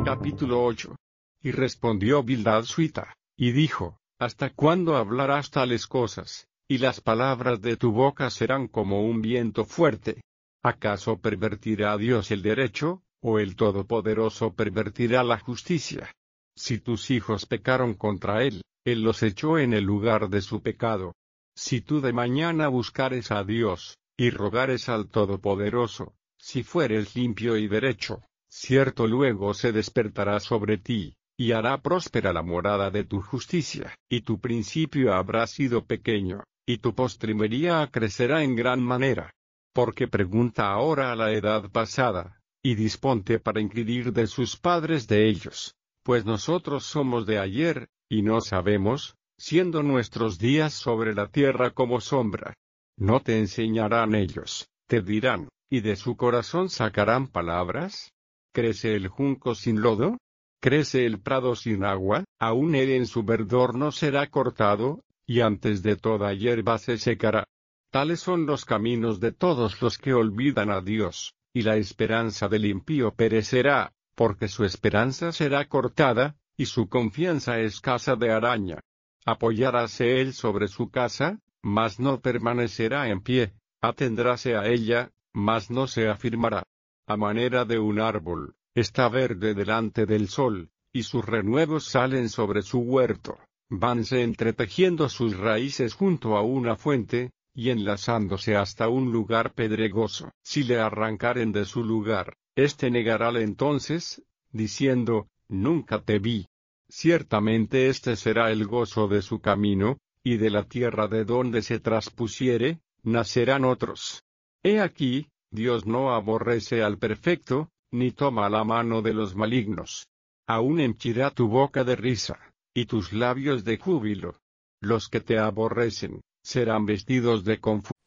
Capítulo 8. Y respondió Bildad Suita, y dijo: ¿Hasta cuándo hablarás tales cosas, y las palabras de tu boca serán como un viento fuerte? ¿Acaso pervertirá Dios el derecho, o el Todopoderoso pervertirá la justicia? Si tus hijos pecaron contra él, él los echó en el lugar de su pecado. Si tú de mañana buscares a Dios, y rogares al Todopoderoso, si fueres limpio y derecho, cierto luego se despertará sobre ti, y hará próspera la morada de tu justicia, y tu principio habrá sido pequeño, y tu postrimería crecerá en gran manera. Porque pregunta ahora a la edad pasada, y disponte para inquirir de sus padres de ellos, pues nosotros somos de ayer, y no sabemos, siendo nuestros días sobre la tierra como sombra. ¿No te enseñarán ellos, te dirán, y de su corazón sacarán palabras? ¿Crece el junco sin lodo? ¿Crece el prado sin agua? Aún él en su verdor no será cortado, y antes de toda hierba se secará. Tales son los caminos de todos los que olvidan a Dios, y la esperanza del impío perecerá, porque su esperanza será cortada, y su confianza es casa de araña. Apoyaráse él sobre su casa, mas no permanecerá en pie, atendráse a ella, mas no se afirmará. A manera de un árbol, está verde delante del sol, y sus renuevos salen sobre su huerto, vanse entretejiendo sus raíces junto a una fuente, y enlazándose hasta un lugar pedregoso. Si le arrancaren de su lugar, éste negarále entonces, diciendo: Nunca te vi. Ciertamente este será el gozo de su camino, y de la tierra de donde se traspusiere, nacerán otros. He aquí, Dios no aborrece al perfecto, ni toma la mano de los malignos. Aún henchirá tu boca de risa, y tus labios de júbilo. Los que te aborrecen, serán vestidos de confusión.